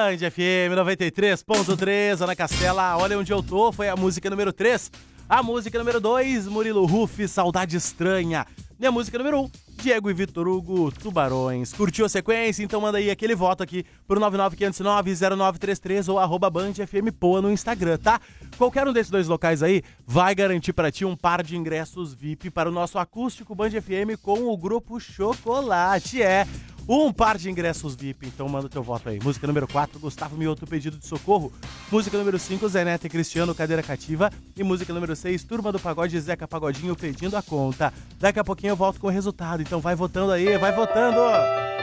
Band FM 93.3, Ana Castela, olha onde eu tô, foi a música número 3. A música número 2, Murilo Ruff, Saudade Estranha. E a música número 1, Diego e Vitor Hugo, Tubarões. Curtiu a sequência? Então manda aí aquele voto aqui pro 99509-0933 ou @BandFMPoa no Instagram, tá? Qualquer um desses dois locais aí vai garantir pra ti um par de ingressos VIP para o nosso acústico Band FM com o Grupo Chocolate. Um par de ingressos VIP, então manda o teu voto aí. Música número 4, Gustavo Mioto, Pedido de Socorro. Música número 5, Zé Neto e Cristiano, Cadeira Cativa. E música número 6, Turma do Pagode, Zeca Pagodinho, Pedindo a Conta. Daqui a pouquinho eu volto com o resultado, então vai votando aí, vai votando!